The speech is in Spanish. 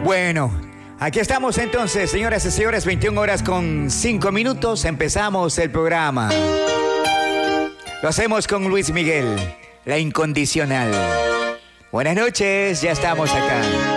Bueno, aquí estamos entonces, señoras y señores, 21 horas con 5 minutos. Empezamos el programa. Lo hacemos con Luis Miguel, La Incondicional. Buenas noches, ya estamos acá.